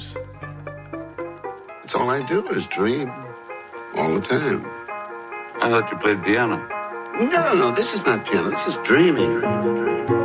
dreams. That's all I do is dream. All the time. I thought you played piano. No, this is not piano. This is dreaming.